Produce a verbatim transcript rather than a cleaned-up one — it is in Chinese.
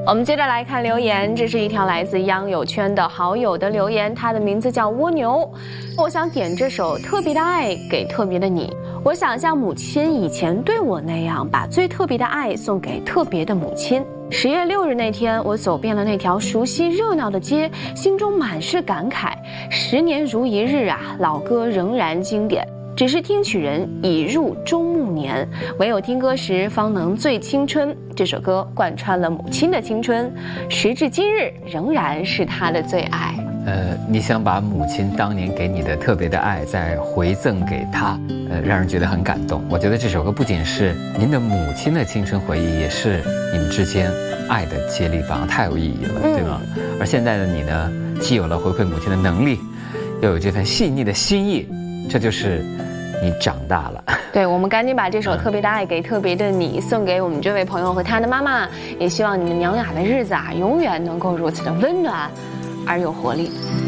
我们接着来看留言，这是一条来自央友圈的好友的留言，他的名字叫蜗牛。我想点这首《特别的爱给特别的你》，我想像母亲以前对我那样，把最特别的爱送给特别的母亲。十月六日那天，我走遍了那条熟悉热闹的街，心中满是感慨。十年如一日啊，老歌仍然经典。只是听曲人已入中暮年，唯有听歌时方能醉青春。这首歌贯穿了母亲的青春，时至今日仍然是她的最爱。 呃，你想把母亲当年给你的特别的爱再回赠给她，呃，让人觉得很感动。我觉得这首歌不仅是您的母亲的青春回忆，也是你们之间爱的接力棒，太有意义了，对吗？嗯、而现在的你呢，既有了回馈母亲的能力，又有这份细腻的心意，这就是你长大了。 对，我们赶紧把这首《特别的爱给特别的你》送给我们这位朋友和他的妈妈，也希望你们娘俩的日子啊，永远能够如此的温暖而有活力。